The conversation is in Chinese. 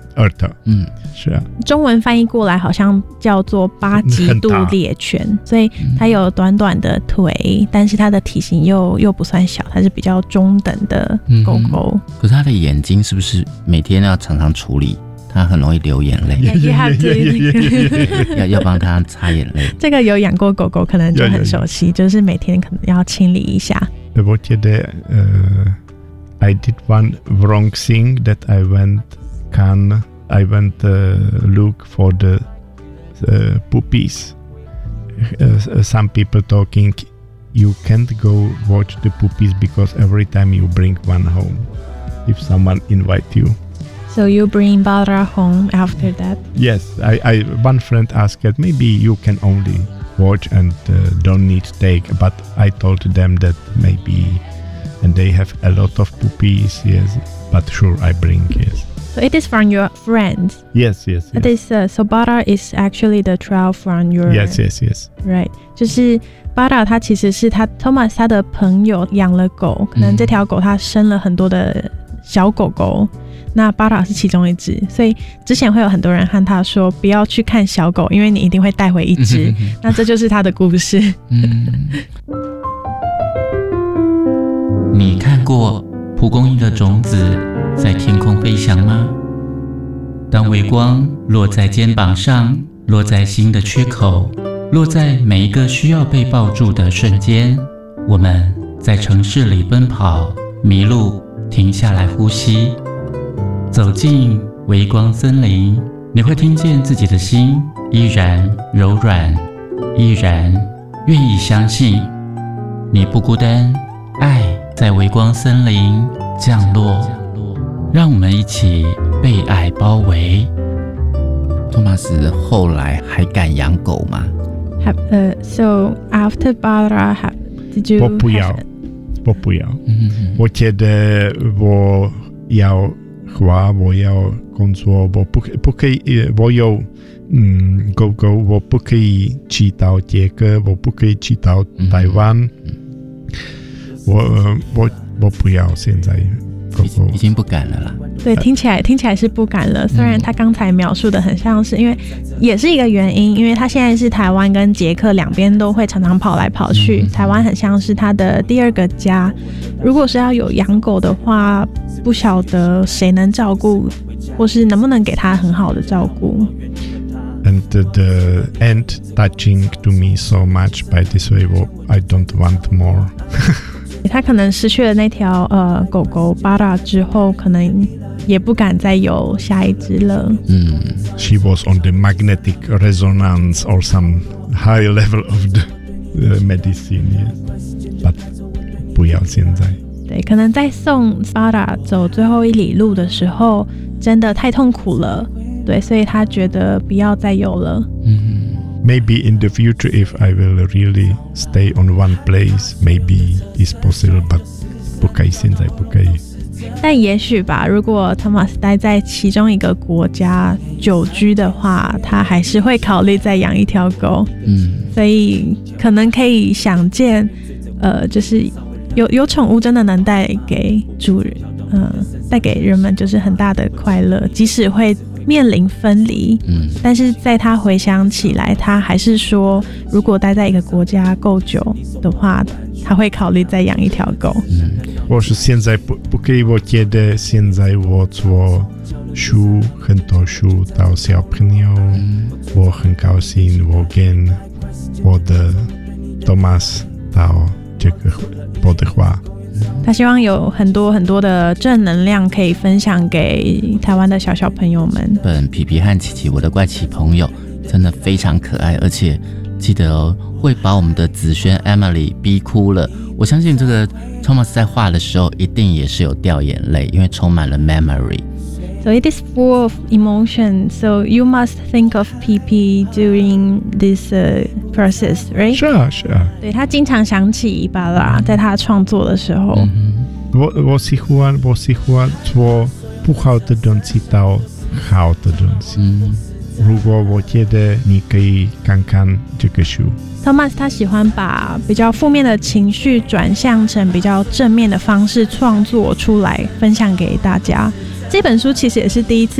是啊， 中文翻译过来好像叫做巴极度猎犬，所以它有短短的腿，但是它的体型又不算小，它是比较中等的狗狗。 可是它的眼睛是不是每天要常常处理？它很容易流眼泪，要帮它擦眼泪。 这个有养过狗狗可能就很熟悉，就是每天可能要清理一下。 我觉得I did one wrong thing that I went look for the puppies. Some people talking you can't go watch the puppies because every time you bring one home if someone invite you. So you bring Badra home after that? Yes, I one friend asked maybe you can only watch and don't need to take, but I told them that maybe, and they have a lot of puppies, yes, but sure I bring, yes. So it is from your friends? Yes. It is, so Badra is actually the trial from your... Yes. Right, 就是Badra他其实是他 Thomas 他的朋友养了狗，可能这条狗他生了很多的小狗狗，那巴达是其中一只，所以之前会有很多人和他说不要去看小狗，因为你一定会带回一只那这就是他的故事你看过蒲公英的种子在天空飞翔吗？当微光落在肩膀上，落在心的缺口，落在每一个需要被抱住的瞬间，我们在城市里奔跑，迷路，停下来呼吸，走进微光森林，你会听见自己的心依然柔软，依然愿意相信你不孤单，爱在微光森林降落，让我们一起被爱包围。托马斯后来还敢养狗吗？ So after Badra, did you... 我不要我觉得我要花，我要工作，我不可以，我有狗狗，我不可以去到这个，我不可以去到台湾，我不要现在狗狗已经不敢了啦。 对，听起来是不敢了。虽然他刚才描述的很像是，因为也是一个原因，因为他现在是台湾跟捷克两边都会常常跑来跑去，台湾很像是他的第二个家。如果是要有养狗的话，不晓得谁能照顾，或是能不能给他很好的照顾。 And the end touching to me so much by this way, I don't want more. 他可能失去了那条狗狗巴达之后，可能也不敢再有下一只了。 She was on the magnetic resonance or some high level of the medicine, yes. But 不要现在。 对，可能在送巴达走最后一里路的时候，真的太痛苦了。对，所以他觉得不要再有了。 Maybe in the future, if I will really stay on one place, maybe it's possible, but 不可以，现在不可以。 但也许吧，如果 Thomas 待在其中一个国家久居的话，他还是会考虑再养一条狗。所以可能可以想见，就是有宠物真的能带给主人，带给人们就是很大的快乐，即使会面临分离，但是在他回想起来，他还是说，如果待在一个国家够久的话，他会考虑再养一条狗。 我是现在不可以，我觉得现在我做书，很多书到小朋友，我很高兴，我跟我的 Thomas 到这个我的话。 他希望有很多很多的正能量可以分享给台湾的小朋友们。 本皮皮和琪琪，我的怪奇朋友，真的非常可爱，而且记得哦，会把我们的子轩 Emily 逼哭了。我相信这个 Thomas 在画的时候一定也是有掉眼泪，因为充满了 memory。 So it is full of emotion. So you must think of PP during this process, right? Sure. 对，他经常想起巴拉，在他创作的时候。 我喜欢做不好的东西到好的东西。如果我觉得你可以看看这个书。 Thomas 他喜欢把比较负面的情绪转向成比较正面的方式创作出来，分享给大家。这本书其实也是第一次